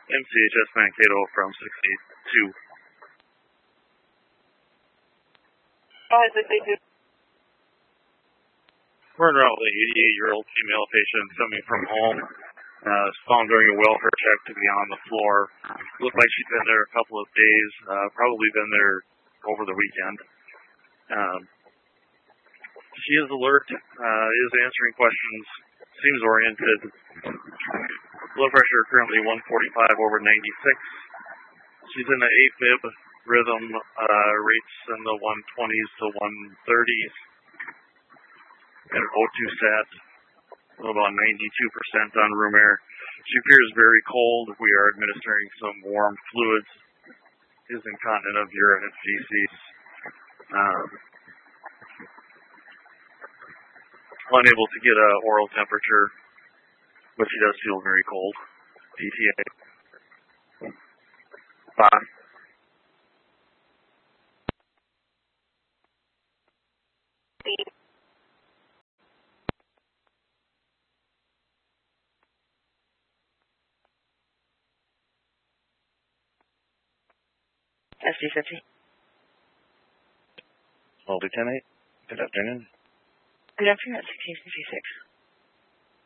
MCHS Mankato from 682. Hi, 682. We're en route with an 88-year-old female patient coming from home. Found during a welfare check to be on the floor. Looked like she'd been there a couple of days, probably been there over the weekend. She is alert, is answering questions, seems oriented. Blood pressure currently 145 over 96. She's in the AFib rhythm, rates in the 120s to 130s. And her O2 sat about 92% on room air. She appears very cold. We are administering some warm fluids. Is incontinent of urine and feces. Unable to get an oral temperature, but she does feel very cold. PTA. Bye. SD50. Lieutenant, good afternoon. Good afternoon, 1656.